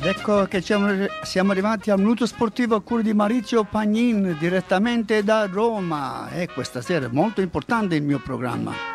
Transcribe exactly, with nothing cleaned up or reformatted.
Ecco che siamo, siamo arrivati al minuto sportivo a cura di Maurizio Pagnin direttamente da Roma e questa sera è molto importante il mio programma.